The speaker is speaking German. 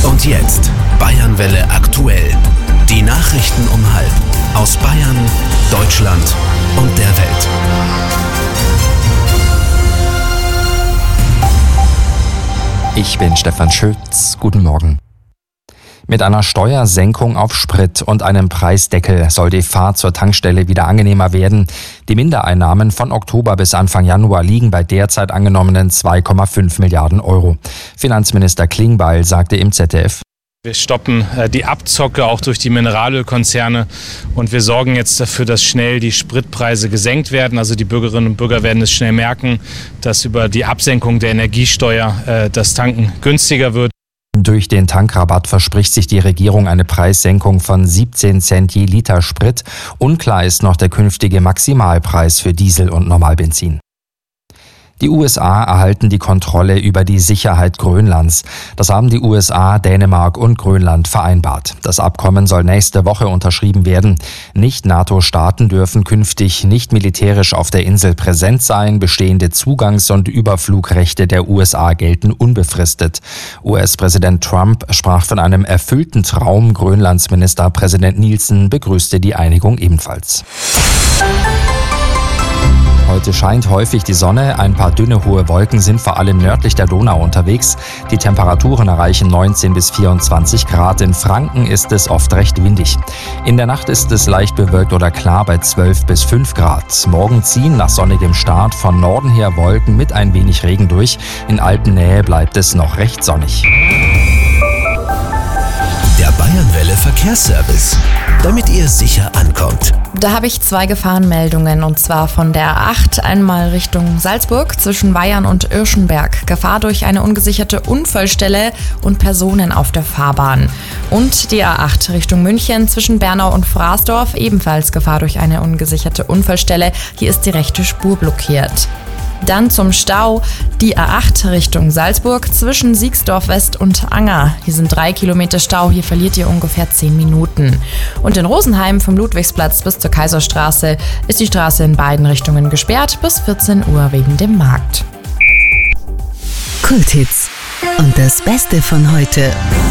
Und jetzt Bayernwelle aktuell. Die Nachrichten um 12:30 aus Bayern, Deutschland und der Welt. Ich bin Stefan Schütz. Guten Morgen. Mit einer Steuersenkung auf Sprit und einem Preisdeckel soll die Fahrt zur Tankstelle wieder angenehmer werden. Die Mindereinnahmen von Oktober bis Anfang Januar liegen bei derzeit angenommenen 2,5 Milliarden Euro. Finanzminister Klingbeil sagte im ZDF: Wir stoppen die Abzocke auch durch die Mineralölkonzerne und wir sorgen jetzt dafür, dass schnell die Spritpreise gesenkt werden. Also die Bürgerinnen und Bürger werden es schnell merken, dass über die Absenkung der Energiesteuer das Tanken günstiger wird. Durch den Tankrabatt verspricht sich die Regierung eine Preissenkung von 17 Cent je Liter Sprit. Unklar ist noch der künftige Maximalpreis für Diesel und Normalbenzin. Die USA erhalten die Kontrolle über die Sicherheit Grönlands. Das haben die USA, Dänemark und Grönland vereinbart. Das Abkommen soll nächste Woche unterschrieben werden. Nicht-NATO-Staaten dürfen künftig nicht militärisch auf der Insel präsent sein. Bestehende Zugangs- und Überflugrechte der USA gelten unbefristet. US-Präsident Trump sprach von einem erfüllten Traum. Grönlands Ministerpräsident Nielsen begrüßte die Einigung ebenfalls. Heute scheint häufig die Sonne, ein paar dünne hohe Wolken sind vor allem nördlich der Donau unterwegs. Die Temperaturen erreichen 19 bis 24 Grad. In Franken ist es oft recht windig. In der Nacht ist es leicht bewölkt oder klar bei 12 bis 5 Grad. Morgen ziehen nach sonnigem Start von Norden her Wolken mit ein wenig Regen durch. In Alpennähe bleibt es noch recht sonnig. Der Bayernwelle Verkehrsservice, damit ihr sicher ankommt. Da habe ich 2 Gefahrenmeldungen, und zwar von der A8 einmal Richtung Salzburg zwischen Weyern und Irschenberg. Gefahr durch eine ungesicherte Unfallstelle und Personen auf der Fahrbahn. Und die A8 Richtung München zwischen Bernau und Fraßdorf, ebenfalls Gefahr durch eine ungesicherte Unfallstelle. Hier ist die rechte Spur blockiert. Dann zum Stau, die A8 Richtung Salzburg zwischen Siegsdorf West und Anger. Hier sind 3 Kilometer Stau, hier verliert ihr ungefähr 10 Minuten. Und in Rosenheim vom Ludwigsplatz bis zur Kaiserstraße ist die Straße in beiden Richtungen gesperrt bis 14 Uhr wegen dem Markt. Kulthits und das Beste von heute.